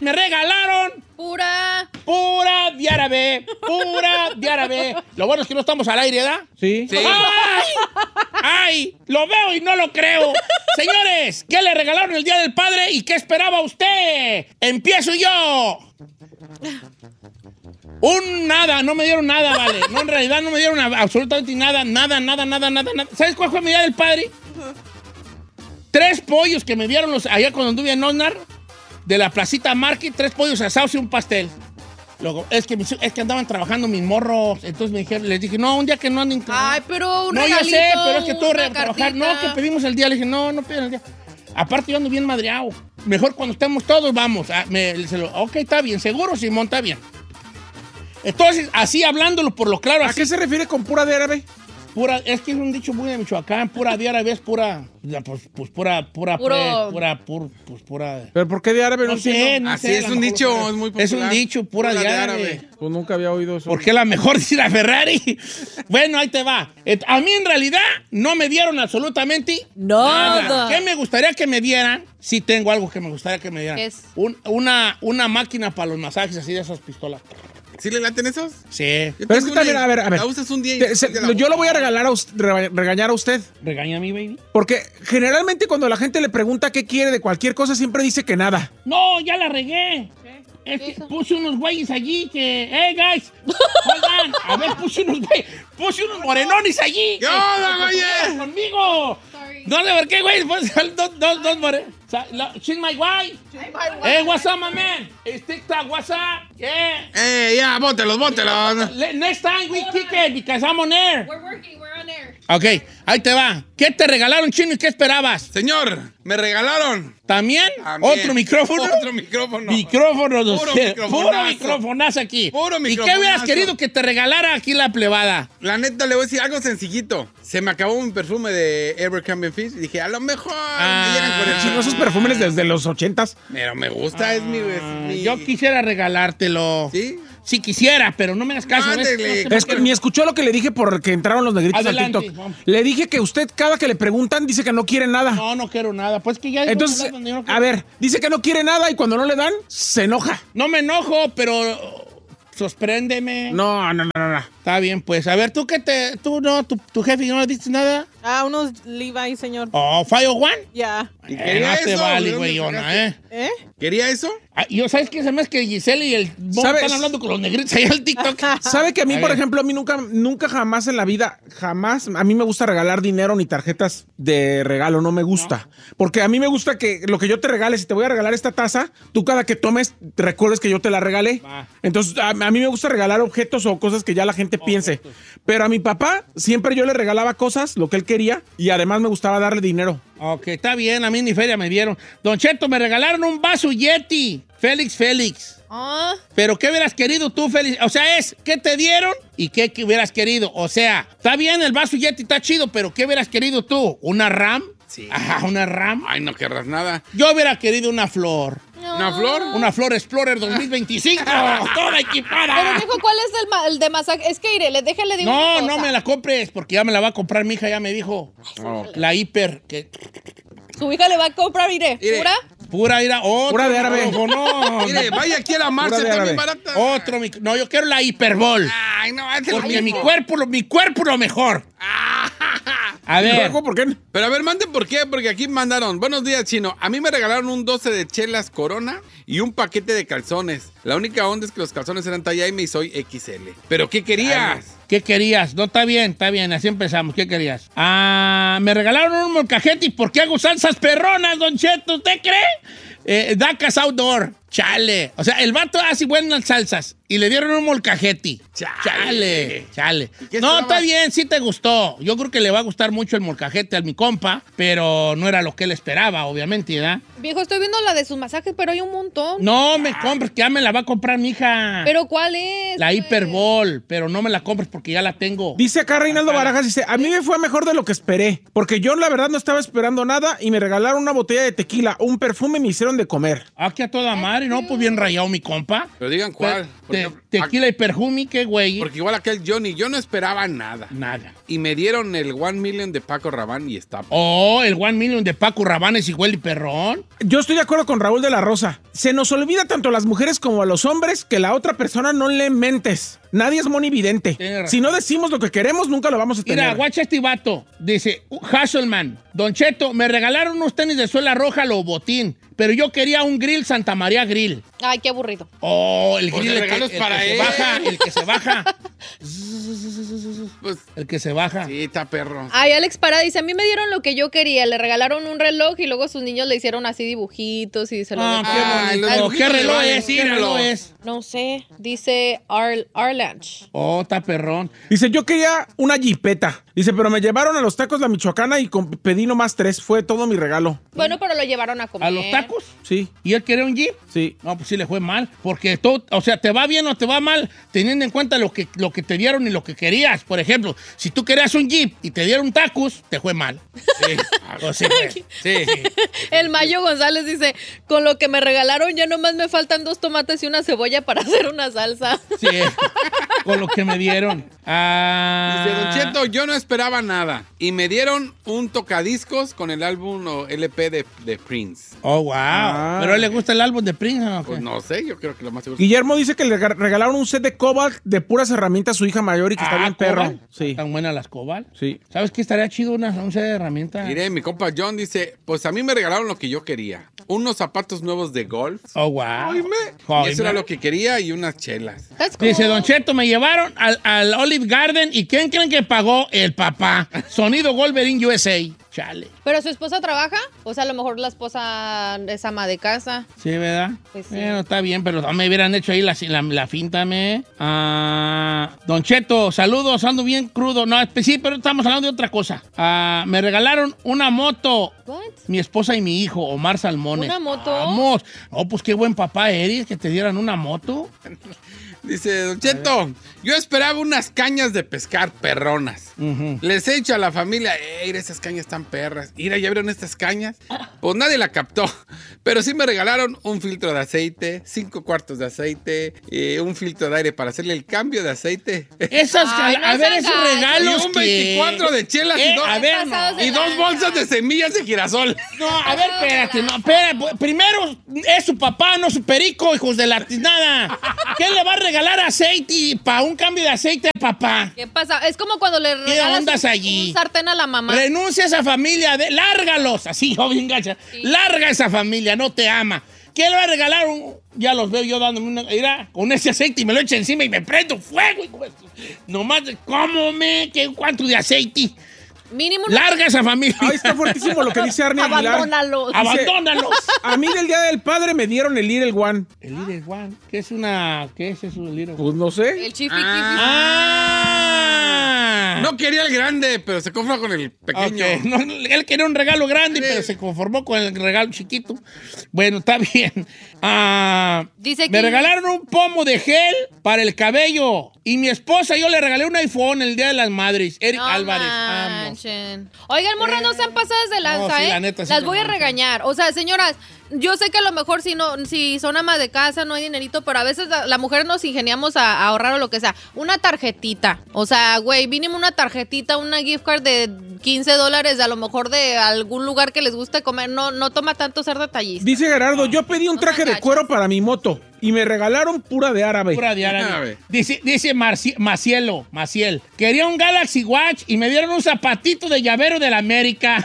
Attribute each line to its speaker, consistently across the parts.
Speaker 1: me regalaron
Speaker 2: Pura
Speaker 1: de árabe. Lo bueno es que no estamos al aire, ¿verdad?
Speaker 3: Sí.
Speaker 1: ¡Ay! Lo veo y no lo creo. Señores, ¿qué le regalaron el Día del Padre y qué esperaba usted? Empiezo yo. Nada, no me dieron nada, vale. No, en realidad no me dieron absolutamente nada. ¿Sabes cuál fue mi Día del Padre? 3 pollos que me dieron allá cuando anduve en Osnar, de la Placita Market, 3 pollos asados y un pastel. Luego, es que andaban trabajando mis morros, entonces les dije, no, un día que no anden.
Speaker 2: Ay, pero un
Speaker 1: no,
Speaker 2: regalito,
Speaker 1: yo sé, pero es que tú
Speaker 2: una
Speaker 1: trabajar. No,
Speaker 2: cartita.
Speaker 1: que pedimos el día. Le dije, no piden el día. Aparte, yo ando bien madreado. Mejor cuando estemos todos, vamos. Ok, está bien, seguro, Simón, está bien. Entonces, así hablándolo por lo claro.
Speaker 3: ¿A qué se refiere con pura de árabe?
Speaker 1: Pura, es que es un dicho muy de Michoacán, pura de árabe es pura, pura.
Speaker 3: ¿Pero por qué de árabe?
Speaker 1: No sé, no
Speaker 4: Así
Speaker 1: sé.
Speaker 4: es
Speaker 1: a lo
Speaker 4: un
Speaker 1: mejor
Speaker 4: dicho, es muy popular.
Speaker 1: Es un dicho, pura de árabe.
Speaker 3: Pues nunca había oído eso.
Speaker 1: Porque la mejor dice la Ferrari. Bueno, ahí te va. A mí en realidad no me dieron absolutamente
Speaker 2: nada.
Speaker 1: ¿Qué me gustaría que me dieran? Sí tengo algo que me gustaría que me dieran.
Speaker 2: ¿Qué es?
Speaker 1: Una máquina para los masajes así de esas pistolas.
Speaker 4: ¿Sí le laten esos?
Speaker 1: Sí.
Speaker 4: Yo
Speaker 3: Pero es
Speaker 4: tengo
Speaker 3: que también,
Speaker 4: una-
Speaker 3: a ver.
Speaker 4: La usas un día y
Speaker 3: Yo lo voy a regañar a usted.
Speaker 1: ¿Regaña a mi baby?
Speaker 3: Porque generalmente cuando la gente le pregunta qué quiere de cualquier cosa, siempre dice que nada.
Speaker 1: No, ya la regué. Es que puse unos güeyes allí que... guys! Hold on. A ver, puse unos morenones allí.
Speaker 4: ¿Qué onda, güey?
Speaker 1: ¡Conmigo! No sé por qué, güey. Dos morenos. She's my wife. Hey, what's up, my man? It's TikTok, what's up? Yeah.
Speaker 4: Ya, bótelos.
Speaker 1: Next time we kick it because I'm on air.
Speaker 2: We're on air.
Speaker 1: Ok, ahí te va. ¿Qué te regalaron, Chino, y qué esperabas?
Speaker 4: Señor, me regalaron.
Speaker 1: ¿También?
Speaker 4: También.
Speaker 1: ¿Otro micrófono?
Speaker 4: Otro micrófono.
Speaker 1: Micrófono,
Speaker 4: Puro
Speaker 1: microfonazo aquí.
Speaker 4: Puro
Speaker 1: ¿Y qué
Speaker 4: microfonazo.
Speaker 1: hubieras querido que te regalara aquí la plebada?
Speaker 4: La neta, le voy a decir algo sencillito. Se me acabó un perfume de Abercrombie & Fitch y dije, a lo mejor me llegan con el
Speaker 3: Chino, esos perfumes desde los 80s.
Speaker 4: Pero me gusta, es mi...
Speaker 1: Yo quisiera regalártelo.
Speaker 4: ¿Sí?
Speaker 1: Sí quisiera, pero no me das caso.
Speaker 4: Mándele.
Speaker 1: No
Speaker 3: Es que ni escuchó lo que le dije porque entraron los negritos
Speaker 1: Adelante,
Speaker 3: al TikTok.
Speaker 1: vamos.
Speaker 3: Le dije que usted, cada que le preguntan, dice que no quiere nada.
Speaker 1: No quiero nada. Pues que ya...
Speaker 3: Entonces, a ver, dice que no quiere nada y cuando no le dan, se enoja.
Speaker 1: No me enojo, pero... Sorpréndeme.
Speaker 3: No.
Speaker 1: Está bien, pues. A ver, tu jefe no le diste nada.
Speaker 5: Unos Levi's, señor.
Speaker 1: Oh, ¿Fire One?
Speaker 5: Ya.
Speaker 4: ¿Y
Speaker 1: No
Speaker 4: quería
Speaker 1: te
Speaker 4: eso?
Speaker 1: vale,
Speaker 4: ¿De dónde
Speaker 1: güeyona,
Speaker 4: sacaste?
Speaker 5: ¿Eh?
Speaker 4: ¿Quería eso?
Speaker 1: Yo, ¿sabes qué? Se me hace que Giselle y el Bob
Speaker 3: ¿Sabes?
Speaker 1: están hablando con los negritos allá en TikTok.
Speaker 3: ¿Sabe que a mí,
Speaker 1: A
Speaker 3: por
Speaker 1: ver.
Speaker 3: ejemplo, a mí nunca jamás en la vida, a mí me gusta regalar dinero ni tarjetas de regalo, no me gusta. Porque a mí me gusta que lo que yo te regale, si te voy a regalar esta taza, tú cada que tomes, te recuerdes que yo te la regalé.
Speaker 1: Va.
Speaker 3: Entonces, a mí me gusta regalar objetos o cosas que ya la gente piense. Pero a mi papá, siempre yo le regalaba cosas, lo que él quería, y además me gustaba darle dinero.
Speaker 1: Ok, está bien, a mí ni feria me dieron. Don Cheto, me regalaron un vaso Yeti. Félix.
Speaker 2: Ah,
Speaker 1: Pero ¿qué hubieras querido tú, Félix? O sea, ¿qué te dieron y qué hubieras querido? O sea, está bien, el vaso Yeti está chido, pero ¿qué hubieras querido tú? ¿Una RAM?
Speaker 4: Sí.
Speaker 1: Ajá, ¿una RAM?
Speaker 4: Ay, no querrás nada.
Speaker 1: Yo hubiera querido una flor.
Speaker 4: ¿Una flor?
Speaker 1: Una Flor Explorer 2025. Toda equipada.
Speaker 2: pero dijo, ¿cuál es el de masaje? Es que, iré, déjale de una
Speaker 1: No,
Speaker 2: cosa.
Speaker 1: no me la compres, porque ya me la va a comprar mi hija, ya me dijo. La hiper, que
Speaker 2: Su hija le va a comprar, iré.
Speaker 4: Iré.
Speaker 2: ¿Pura?
Speaker 1: pura ira, otro
Speaker 3: Pura de árabe.
Speaker 1: micrófono.
Speaker 4: Mire, vaya aquí a la marcha,
Speaker 3: Pura de
Speaker 4: está bien
Speaker 3: árabe.
Speaker 4: barata.
Speaker 1: Otro no, yo quiero la hiperbol.
Speaker 4: Ay, no, es lo
Speaker 1: Porque mi
Speaker 4: mismo.
Speaker 1: cuerpo lo mejor. A
Speaker 3: ¿Y
Speaker 1: ver.
Speaker 3: luego por qué?
Speaker 4: Pero a ver, manden por qué, porque aquí mandaron. Buenos días, Chino. A mí me regalaron un 12 de chelas Corona y un paquete de calzones. La única onda es que los calzones eran talla M y soy XL. ¿Pero qué querías?
Speaker 1: ¿Qué querías? No, está bien, así empezamos. ¿Qué querías? Me regalaron un molcajete y ¿por qué hago salsas perronas, Don Cheto? ¿Usted cree? Dacas Outdoor. Chale. O sea, el vato hace buenas salsas y le dieron un molcajete. Chale.
Speaker 4: ¿Qué
Speaker 1: No,
Speaker 4: esperabas?
Speaker 1: está bien, sí te gustó. Yo creo que le va a gustar mucho el molcajete a mi compa, pero no era lo que él esperaba, obviamente, ¿verdad?
Speaker 2: Viejo, estoy viendo la de sus masajes, pero hay un montón.
Speaker 1: No me compres, que ya me la va a comprar mi hija.
Speaker 2: ¿Pero cuál es?
Speaker 1: La
Speaker 2: pues?
Speaker 1: Hyperball, pero no me la compres porque ya la tengo.
Speaker 3: Dice acá Reinaldo Barajas, dice, a mí me fue mejor de lo que esperé, porque yo la verdad no estaba esperando nada y me regalaron una botella de tequila, un perfume y me hicieron de comer.
Speaker 1: Aquí a toda madre. compadre. No, pues bien rayado mi compa.
Speaker 4: Pero digan cuál.
Speaker 1: Tequila y perfume, qué güey.
Speaker 4: Porque igual aquel Johnny, yo no esperaba nada.
Speaker 1: Nada.
Speaker 4: Y me dieron el 1 Million de Paco Rabanne y está.
Speaker 1: Oh, el 1 Million de Paco Rabanne es igual y perrón.
Speaker 3: Yo estoy de acuerdo con Raúl de la Rosa. Se nos olvida tanto a las mujeres como a los hombres que la otra persona no le mentes. Nadie es monividente. Si no decimos lo que queremos, nunca lo vamos a tener.
Speaker 1: Mira, guacha este vato. Dice, Hasselman, Don Cheto, me regalaron unos tenis de suela roja Lobotín, pero yo quería un grill Santa María Grill.
Speaker 2: Ay, qué aburrido.
Speaker 1: Oh, el
Speaker 4: Pues
Speaker 1: grill
Speaker 4: el regalo es para él.
Speaker 1: el que se baja.
Speaker 4: Pues,
Speaker 1: El que se baja.
Speaker 4: sí, está perro.
Speaker 2: Ay, Alex Parada dice, a mí me dieron lo que yo quería. Le regalaron un reloj y luego sus niños le hicieron así dibujitos y se lo
Speaker 1: Ah,
Speaker 2: dejaron.
Speaker 1: qué bonito.
Speaker 4: los dibujitos
Speaker 1: ¿Qué reloj
Speaker 4: de
Speaker 1: es? ¿Qué
Speaker 4: Míralo.
Speaker 1: reloj es?
Speaker 2: No sé, dice Arlange.
Speaker 1: Oh, está perrón.
Speaker 3: Dice, yo quería una jipeta. Dice, pero me llevaron a los tacos La Michoacana y pedí nomás 3. Fue todo mi regalo.
Speaker 2: Bueno, pero lo llevaron a comer.
Speaker 1: ¿A los tacos?
Speaker 3: Sí,
Speaker 1: ¿Y él quería un Jeep?
Speaker 3: sí.
Speaker 1: No, pues sí le fue mal. Porque todo, o sea, te va bien o te va mal teniendo en cuenta lo que te dieron y lo que querías. Por ejemplo, si tú querías un Jeep y te dieron tacos, te fue mal.
Speaker 4: Sí.
Speaker 1: O sea,
Speaker 4: Sí.
Speaker 2: El Mayo González dice, con lo que me regalaron ya nomás me faltan 2 tomates y una cebolla para hacer una salsa.
Speaker 1: sí, con lo que me dieron. Ah,
Speaker 4: Dice, Don Cheto, yo no esperaba nada. Y me dieron un tocadiscos con el álbum o LP de Prince.
Speaker 1: Oh, wow. ¿Pero a él le gusta el álbum de Prince o qué?
Speaker 4: Pues no sé, yo creo que lo más seguro.
Speaker 3: Guillermo dice que le regalaron un set de Cobalt de puras herramientas a su hija mayor y que está bien perro.
Speaker 1: ¿Cobalt?
Speaker 3: Sí,
Speaker 1: ¿Tan buenas las Cobalt?
Speaker 3: sí.
Speaker 1: ¿Sabes qué estaría chido un set de herramientas?
Speaker 4: Mire, mi compa John dice, pues a mí me regalaron lo que yo quería. Unos zapatos nuevos de golf.
Speaker 1: Oh, wow.
Speaker 4: Y eso era lo que quería y unas chelas.
Speaker 2: That's cool.
Speaker 1: Dice, Don Cheto, me llevaron al Olive Garden y ¿quién creen que pagó? El papá. Sonido Wolverine USA. Chale.
Speaker 2: ¿Pero su esposa trabaja? O sea, a lo mejor la esposa es ama de casa.
Speaker 1: Sí, ¿verdad?
Speaker 2: Pues sí.
Speaker 1: Bueno, está bien, pero no me hubieran hecho ahí la finta, me. Don Cheto, saludos, ando bien crudo. No, sí, pero estamos hablando de otra cosa. Me regalaron una moto.
Speaker 2: What?
Speaker 1: Mi esposa y mi hijo, Omar Salmones.
Speaker 2: ¿Una moto?
Speaker 1: Vamos. No, pues qué buen papá eres, que te dieran una moto.
Speaker 4: Dice, Don Cheto, yo esperaba unas cañas de pescar perronas.
Speaker 1: Ujú.
Speaker 4: Les he dicho a la familia, esas cañas están perras. Mira, ¿ya vieron estas cañas? Pues nadie la captó. Pero sí me regalaron un filtro de aceite, 5 cuartos de aceite, un filtro de aire para hacerle el cambio de aceite.
Speaker 1: Esas,
Speaker 2: Ay, no
Speaker 1: a ver,
Speaker 2: sean
Speaker 1: esos
Speaker 2: gachos.
Speaker 1: regalos
Speaker 4: Y un
Speaker 1: que...
Speaker 4: 24 de chelas
Speaker 1: a ver,
Speaker 2: Pasados de
Speaker 4: y 2 bolsas de semillas de girasol.
Speaker 1: No, a ver, espérate, no, espera. Primero es su papá, no su perico, hijos de la nada. ¿Quién le va a regalar aceite para un cambio de aceite a papá?
Speaker 2: ¿Qué pasa? Es como cuando le regalas
Speaker 1: ondas allí?
Speaker 2: un sartén a la mamá.
Speaker 1: Renuncia a esa familia, lárgalos, así, joven gacha. Larga esa familia, no te ama. ¿Quién le va a regalar un...? Ya los veo yo dándome una... Mira, con ese aceite y me lo echo encima y me prendo fuego. Nomás, ¿cómo cuánto de aceite?
Speaker 2: Mínimo
Speaker 1: Larga esa familia.
Speaker 3: Ahí está fuertísimo lo que dice Arnie Aguilar.
Speaker 2: abandónalos.
Speaker 1: Abandónalos.
Speaker 3: A mí del Día del Padre me dieron el Little One.
Speaker 1: El Little One. ¿Qué es eso, el Little One?
Speaker 3: Pues no sé.
Speaker 2: El chifi
Speaker 4: No quería el grande, pero se compra con el pequeño.
Speaker 1: Ok, no, él quería un regalo grande,
Speaker 4: Sí.
Speaker 1: pero se conformó con el regalo chiquito. Bueno, está bien.
Speaker 2: Dice
Speaker 1: Me
Speaker 2: que-
Speaker 1: regalaron un pomo de gel para el cabello. Y mi esposa, yo le regalé un iPhone el Día de las Madres. Eric
Speaker 2: No
Speaker 1: Álvarez. Vamos.
Speaker 2: manchen. Oigan, morras, no sean pasadas de lanza,
Speaker 1: No, sí,
Speaker 2: ¿eh?
Speaker 1: la neta, sí
Speaker 2: Las
Speaker 1: se
Speaker 2: voy a
Speaker 1: manchan.
Speaker 2: regañar. O sea, señoras, yo sé que a lo mejor si son amas de casa, no hay dinerito, pero a veces la mujer nos ingeniamos a ahorrar o lo que sea. Una tarjetita. O sea, güey, mínimo una tarjetita, una gift card de $15, a lo mejor de algún lugar que les guste comer. No toma tanto ser detallista.
Speaker 3: Dice Gerardo, yo pedí un
Speaker 2: No
Speaker 3: traje
Speaker 2: sean
Speaker 3: de
Speaker 2: gachos.
Speaker 3: cuero para mi moto y me regalaron pura de árabe.
Speaker 1: Pura de árabe.
Speaker 4: Árabe.
Speaker 1: Dice Maciel. Quería un Galaxy Watch y me dieron un zapatito de llavero de la América.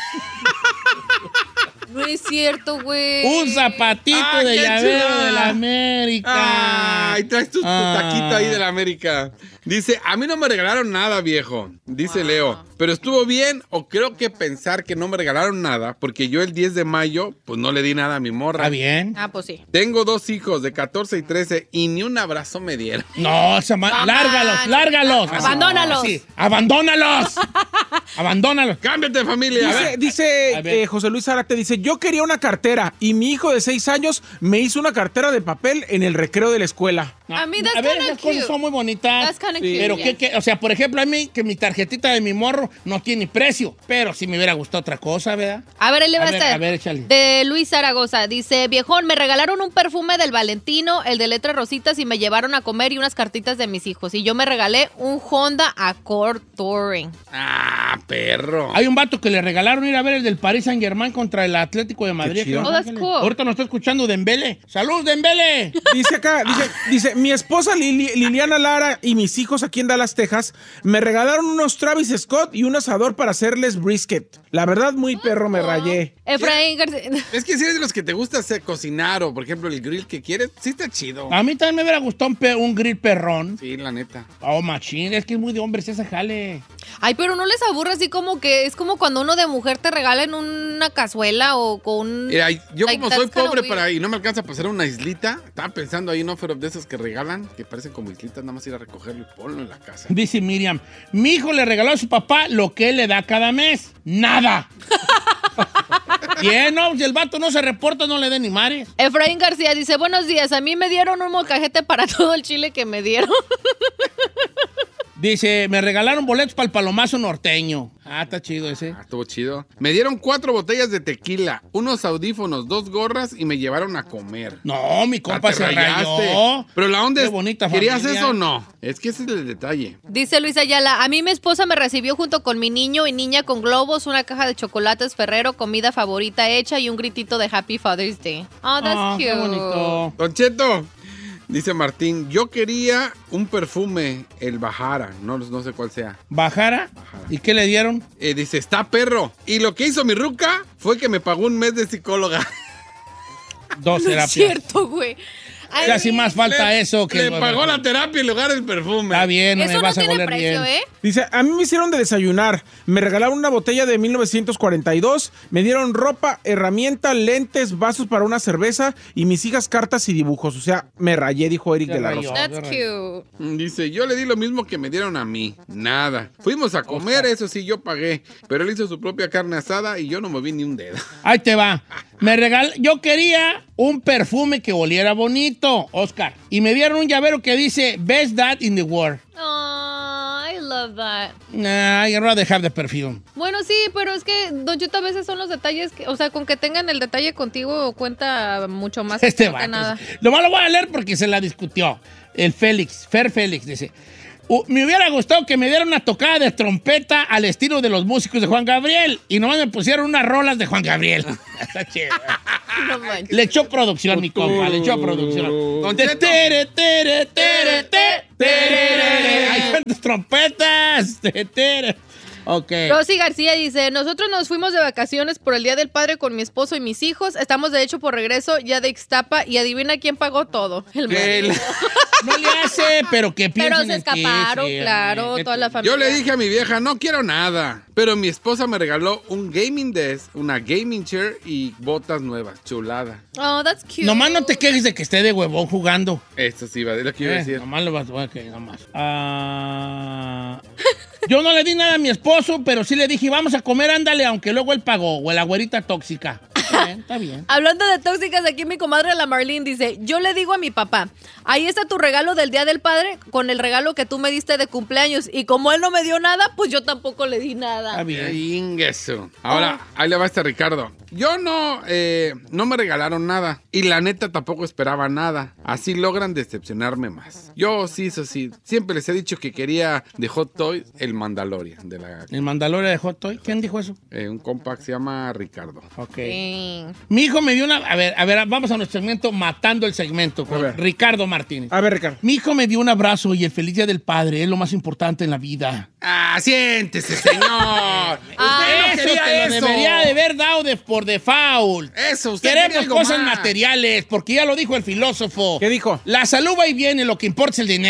Speaker 2: No es cierto, güey.
Speaker 1: Un zapatito
Speaker 4: Ah,
Speaker 1: de
Speaker 4: qué
Speaker 1: llavero
Speaker 4: chula.
Speaker 1: de la América.
Speaker 4: Ay, traes tu taquito ahí de la América. Dice, a mí no me regalaron nada, viejo. Dice Leo, pero estuvo bien o creo que pensar que no me regalaron nada porque yo el 10 de mayo, pues no le di nada a mi morra.
Speaker 1: Está bien.
Speaker 2: Ah, pues sí.
Speaker 4: Tengo 2 hijos de 14 y 13 y ni un abrazo me dieron.
Speaker 1: No, lárgalos. Así.
Speaker 2: Abandónalos.
Speaker 1: Sí, abandónalos. Abandónalos.
Speaker 4: ¡Cámbiate, familia!
Speaker 1: A
Speaker 3: Dice
Speaker 1: ver.
Speaker 3: José Luis Zárate, dice, yo quería una cartera y mi hijo de 6 años me hizo una cartera de papel en el recreo de la escuela.
Speaker 2: A mí, that's
Speaker 1: a ver,
Speaker 2: kinda
Speaker 1: esas cosas
Speaker 2: cute.
Speaker 1: son muy bonitas.
Speaker 2: That's kinda cute,
Speaker 1: Pero
Speaker 2: yeah.
Speaker 1: o sea, por ejemplo, a mí que mi tarjetita de mi morro no tiene precio, pero sí me hubiera gustado otra cosa, ¿verdad?
Speaker 2: A ver, él le va
Speaker 1: A
Speaker 2: a
Speaker 1: ver,
Speaker 2: estar.
Speaker 1: a ver, échale.
Speaker 2: De Luis Zaragoza. Dice, viejón, me regalaron un perfume del Valentino, el de letras rositas, y me llevaron a comer y unas cartitas de mis hijos. Y yo me regalé un Honda Accord Touring.
Speaker 4: Ah, perro.
Speaker 1: Hay un vato que le regalaron ir a ver el del Paris Saint-Germain contra el Atlético de Madrid.
Speaker 3: chido.
Speaker 1: Los
Speaker 2: Oh, that's
Speaker 1: Ángeles.
Speaker 2: cool.
Speaker 1: Ahorita nos está escuchando Dembele. ¡Salud, Dembele!
Speaker 3: Dice acá, dice, mi esposa Liliana Lara y mis hijos aquí en Dallas, Texas, me regalaron unos Travis Scott y un asador para hacerles brisket. La verdad, muy perro, me rayé.
Speaker 2: Efraín García.
Speaker 4: Es que si eres de los que te gusta hacer cocinar o, por ejemplo, el grill que quieres, sí está chido.
Speaker 1: A mí también me hubiera gustado un grill perrón.
Speaker 4: Sí, la neta.
Speaker 1: Oh, machín, es que es muy de hombres ese jale.
Speaker 2: Ay, pero no les aburre así como que es como cuando uno de mujer te regala en una cazuela o con...
Speaker 4: Mira, yo
Speaker 2: Like,
Speaker 4: como
Speaker 2: that's
Speaker 4: soy
Speaker 2: kinda
Speaker 4: pobre
Speaker 2: weird.
Speaker 4: y no me alcanza para hacer una islita, estaba pensando ahí en offer de esos que regalan, que parecen como islitas, nada más ir a recogerlo y ponlo en la casa.
Speaker 1: Dice Miriam, mi hijo le regaló a su papá lo que él le da cada mes. ¡Nada! Bien, no, si el vato no se reporta, no le dé ni mares.
Speaker 2: Efraín García dice, buenos días, a mí me dieron un molcajete para todo el chile que me dieron.
Speaker 1: Dice, me regalaron boletos para el Palomazo norteño. Ah, está chido ese.
Speaker 4: Ah, estuvo chido. Me dieron 4 botellas de tequila, unos audífonos, 2 gorras y me llevaron a comer.
Speaker 1: No, mi compa
Speaker 4: te
Speaker 1: se
Speaker 4: rayaste.
Speaker 1: rayó.
Speaker 4: Pero la onda
Speaker 1: Qué
Speaker 4: es,
Speaker 1: bonita
Speaker 4: ¿querías
Speaker 1: familia.
Speaker 4: eso o no? Es que ese es el detalle.
Speaker 2: Dice Luis Ayala, a mí mi esposa me recibió junto con mi niño y niña con globos, una caja de chocolates Ferrero, comida favorita hecha y un gritito de Happy Father's Day. Oh, that's
Speaker 1: Ah,
Speaker 2: cute.
Speaker 1: qué bonito.
Speaker 4: Don Cheto, dice Martín, yo quería un perfume, el Bajara, no sé cuál sea.
Speaker 1: ¿Bajara? ¿Y qué le dieron?
Speaker 4: Dice, está perro. Y lo que hizo mi ruca fue que me pagó un mes de psicóloga.
Speaker 1: 2
Speaker 2: No es
Speaker 1: terapias.
Speaker 2: cierto, güey. Ay,
Speaker 1: Casi más falta
Speaker 4: Le-
Speaker 1: eso que...
Speaker 4: Le pagó la terapia en lugar del perfume.
Speaker 1: Está bien, no
Speaker 2: Eso
Speaker 1: me
Speaker 2: no
Speaker 1: vas a
Speaker 2: tiene
Speaker 1: oler
Speaker 2: precio,
Speaker 1: bien.
Speaker 2: ¿eh?
Speaker 3: Dice, a mí me hicieron de desayunar, me regalaron una botella de 1942, me dieron ropa, herramienta, lentes, vasos para una cerveza y mis hijas cartas y dibujos. O sea, me rayé, dijo Eric
Speaker 1: Se
Speaker 3: de la
Speaker 1: rayó.
Speaker 3: Rosa.
Speaker 2: That's cute.
Speaker 4: Dice, yo le di lo mismo que me dieron a mí. Nada. Fuimos a comer, eso sí, yo pagué. Pero él hizo su propia carne asada y yo no moví ni un dedo.
Speaker 1: Ahí te va. Yo quería un perfume que oliera bonito, Oscar. Y me dieron un llavero que dice Best Dad in the World.
Speaker 2: Oh, I love that.
Speaker 1: Nah, I'd rather have the perfume.
Speaker 2: Bueno, sí, pero es que, Don Chito, a veces son los detalles, que, o sea, con que tengan el detalle contigo cuenta mucho más
Speaker 1: Este
Speaker 2: que
Speaker 1: vato.
Speaker 2: nada.
Speaker 1: Nomás lo voy a leer porque se la discutió. El Fer Félix, dice. Me hubiera gustado que me dieran una tocada de trompeta al estilo de los músicos de Juan Gabriel. Y nomás me pusieron unas rolas de Juan Gabriel. Está chido.
Speaker 2: No manches.
Speaker 1: Le echó producción, mi compa. Le echó producción.
Speaker 4: Don
Speaker 1: Te-
Speaker 4: Cheto.
Speaker 1: tere, tere, tere, te- tererere. Hay tantas trompetas. Te- tere. Ok.
Speaker 2: Rosy García dice, nosotros nos fuimos de vacaciones por el Día del Padre con mi esposo y mis hijos. Estamos de hecho por regreso ya de Ixtapa y adivina quién pagó todo. El marido.
Speaker 1: No le hace, pero que piensen
Speaker 2: Pero se
Speaker 1: en ti,
Speaker 2: escaparon,
Speaker 1: sí,
Speaker 2: claro,
Speaker 1: hombre.
Speaker 2: toda la familia.
Speaker 4: Yo le dije a mi vieja, no quiero nada. Pero mi esposa me regaló un gaming desk, una gaming chair y botas nuevas. Chulada.
Speaker 2: Oh, that's cute.
Speaker 1: Nomás no te quejes de que esté de huevón jugando.
Speaker 4: Esto sí, es lo que iba a decir.
Speaker 1: Nomás lo vas a nomás. Yo no le di nada a mi esposo, pero sí le dije, vamos a comer, ándale, aunque luego él pagó. O la güerita tóxica. Está bien, está bien.
Speaker 2: Hablando de tóxicas, aquí mi comadre la Marlene dice, yo le digo a mi papá, ahí está tu regalo del Día del Padre con el regalo que tú me diste de cumpleaños. Y como él no me dio nada, pues yo tampoco le di
Speaker 1: Está
Speaker 2: nada.
Speaker 1: bien.
Speaker 4: Ingueso. Ahora, ahí le va este Ricardo. Yo no me regalaron nada. Y la neta tampoco esperaba nada. Así logran decepcionarme más. Yo sí, eso sí. Siempre les he dicho que quería de Hot Toys el Mandalorian.
Speaker 1: ¿El Mandalorian de Hot Toy? ¿Quién dijo eso?
Speaker 4: Un compact se llama Ricardo.
Speaker 1: Ok.
Speaker 2: Sí.
Speaker 1: Mi hijo me dio una... A ver, vamos a nuestro segmento, matando el segmento, con
Speaker 3: ver.
Speaker 1: Ricardo Martínez.
Speaker 3: A ver, Ricardo.
Speaker 1: Mi hijo me dio un abrazo y el feliz Día del Padre es lo más importante en la vida.
Speaker 4: ¡Ah, siéntese, señor! Usted no
Speaker 1: Eso
Speaker 4: quería
Speaker 1: te lo
Speaker 4: eso.
Speaker 1: debería de haber dado por default.
Speaker 4: Eso, usted quería
Speaker 1: Queremos
Speaker 4: algo
Speaker 1: cosas
Speaker 4: más.
Speaker 1: materiales, porque ya lo dijo el filósofo.
Speaker 3: ¿Qué dijo?
Speaker 1: La salud va y viene, lo que importa es el dinero.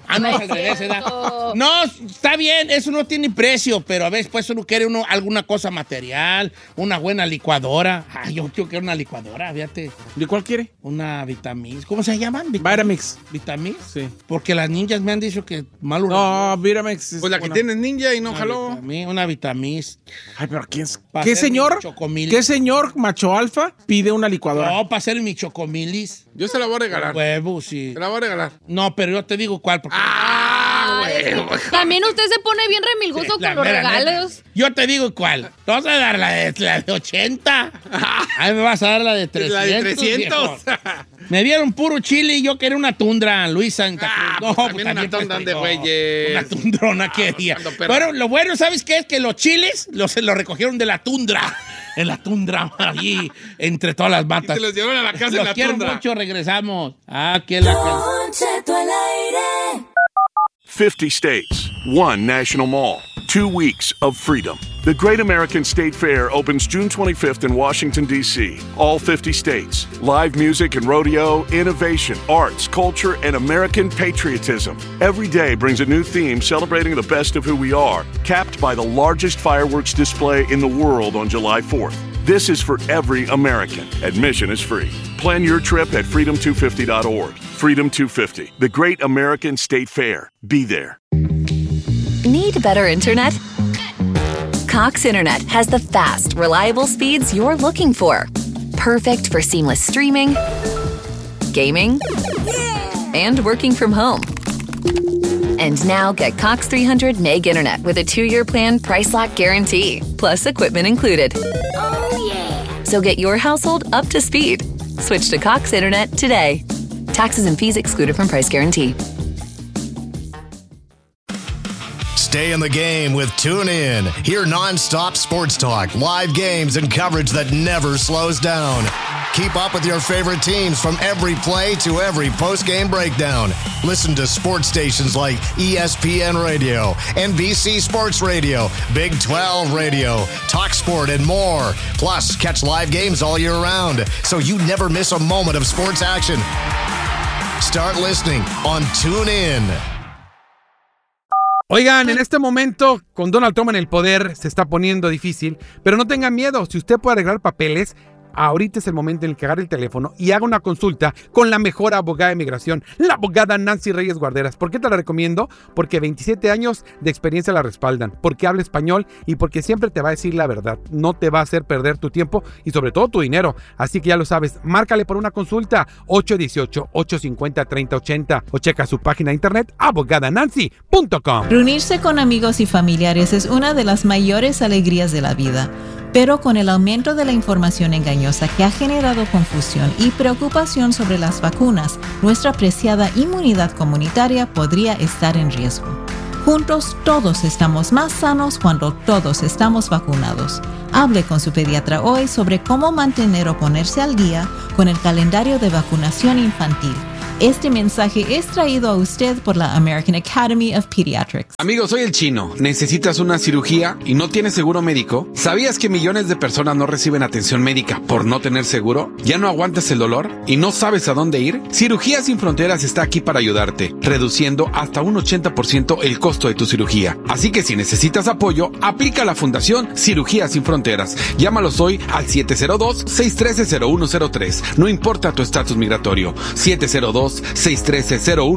Speaker 1: Ah, no, al revés, ¿verdad? No, está bien, eso no tiene precio, pero a veces pues uno quiere alguna cosa material, una buena licuadora. Ah, yo quiero una licuadora, fíjate.
Speaker 3: ¿De cuál quiere?
Speaker 1: Una Vitamix. ¿Cómo se llaman?
Speaker 3: Vitamix.
Speaker 1: ¿Vitamix?
Speaker 3: Sí.
Speaker 1: Porque las ninjas me han dicho que malo.
Speaker 3: No, Vitamix.
Speaker 4: Pues la que tienes ninja y no jaló.
Speaker 1: Una Vitamix.
Speaker 3: Ay, pero ¿quién?
Speaker 1: Pa'
Speaker 3: ¿Qué
Speaker 1: hacer
Speaker 3: señor?
Speaker 1: mi chocomilis.
Speaker 3: ¿Qué señor macho alfa pide una licuadora?
Speaker 1: No, para hacer mi chocomilis.
Speaker 4: Yo se la voy a regalar.
Speaker 1: Huevos, sí.
Speaker 4: Se la voy a regalar.
Speaker 1: No, pero yo te digo cuál. Porque...
Speaker 2: También usted se pone bien remilgoso
Speaker 1: La
Speaker 2: con los
Speaker 1: mera
Speaker 2: regalos.
Speaker 1: neta. Yo te digo cuál. Te vas a dar la de 80. Ahí me vas a dar la de 300.
Speaker 4: La de 300.
Speaker 1: Viejo. Me dieron puro chile y yo quería una tundra, Luisa. En
Speaker 4: pues también una tundra de güeyes.
Speaker 1: Una tundrona quería.
Speaker 4: pero-
Speaker 1: Bueno, lo bueno, ¿sabes qué? Es que los chiles se los recogieron de la tundra. En la tundra, allí, entre todas las matas.
Speaker 4: Y se los llevaron a la casa en
Speaker 1: Los
Speaker 4: la
Speaker 1: quiero
Speaker 4: tundra.
Speaker 1: mucho, regresamos. Aquí es la casa.
Speaker 6: Don Cheto al aire.
Speaker 7: 50 states, one national mall, 2 weeks of freedom. The Great American State Fair opens June 25th in Washington, D.C. All 50 states. Live music and rodeo, innovation, arts, culture, and American patriotism. Every day brings a new theme celebrating the best of who we are, capped by the largest fireworks display in the world on July 4th. This is for every American. Admission is free. Plan your trip at freedom250.org. Freedom 250, the Great American State Fair. Be there.
Speaker 8: Need better internet? Cox Internet has the fast, reliable speeds you're looking for. Perfect for seamless streaming, gaming, and working from home. And now get Cox 300 Meg Internet with a 2-year plan price lock guarantee, plus equipment included.
Speaker 6: Oh, yeah.
Speaker 8: So get your household up to speed. Switch to Cox Internet today. Taxes and fees excluded from price guarantee.
Speaker 9: Stay in the game with TuneIn. Hear nonstop sports talk, live games, and coverage that never slows down. Keep up with your favorite teams from every play to every post-game breakdown. Listen to sports stations like ESPN Radio, NBC Sports Radio, Big 12 Radio, TalkSport, and more. Plus, catch live games all year round, so you never miss a moment of sports action. Start listening on TuneIn.
Speaker 10: Oigan, en este momento, con Donald Trump en el poder, se está poniendo difícil, pero no tengan miedo. Si usted puede arreglar papeles, ahorita es el momento en el que agarre el teléfono y haga una consulta con la mejor abogada de inmigración, la abogada Nancy Reyes Guarderas. ¿Por qué te la recomiendo? Porque 27 años de experiencia la respaldan, porque habla español y porque siempre te va a decir la verdad. No te va a hacer perder tu tiempo y sobre todo tu dinero. Así que ya lo sabes, márcale por una consulta 818-850-3080 o checa su página de internet abogadanancy.com.
Speaker 11: Reunirse con amigos y familiares es una de las mayores alegrías de la vida. Pero con el aumento de la información engañosa que ha generado confusión y preocupación sobre las vacunas, nuestra preciada inmunidad comunitaria podría estar en riesgo. Juntos todos estamos más sanos cuando todos estamos vacunados. Hable con su pediatra hoy sobre cómo mantener o ponerse al día con el calendario de vacunación infantil. Este mensaje es traído a usted por la American Academy of Pediatrics.
Speaker 4: Amigo, soy el Chino. ¿Necesitas una cirugía y no tienes seguro médico? ¿Sabías que millones de personas no reciben atención médica por no tener seguro? ¿Ya no aguantas el dolor y no sabes a dónde ir? Cirugías Sin Fronteras está aquí para ayudarte, reduciendo hasta un 80% el costo de tu cirugía. Así que si necesitas apoyo, aplica a la Fundación Cirugías Sin Fronteras. Llámalos hoy al 702-613-0103. No importa tu estatus migratorio. 702-613-0103.